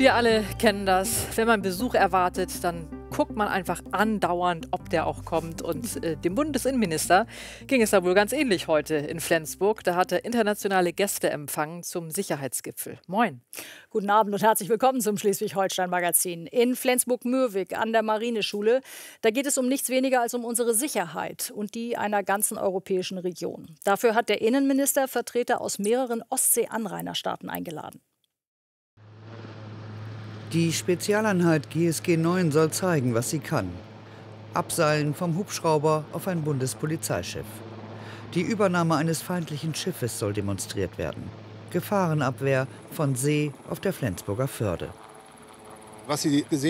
Wir alle kennen das. Wenn man Besuch erwartet, dann guckt man einfach andauernd, ob der auch kommt. Und dem Bundesinnenminister ging es da wohl ganz ähnlich heute in Flensburg. Da hat er internationale Gäste empfangen zum Sicherheitsgipfel. Moin. Guten Abend und herzlich willkommen zum Schleswig-Holstein-Magazin. In Flensburg-Mürwik an der Marineschule, da geht es um nichts weniger als um unsere Sicherheit und die einer ganzen europäischen Region. Dafür hat der Innenminister Vertreter aus mehreren Ostsee-Anrainerstaaten eingeladen. Die Spezialeinheit GSG 9 soll zeigen, was sie kann. Abseilen vom Hubschrauber auf ein Bundespolizeischiff. Die Übernahme eines feindlichen Schiffes soll demonstriert werden. Gefahrenabwehr von See auf der Flensburger Förde. Was Sie gesehen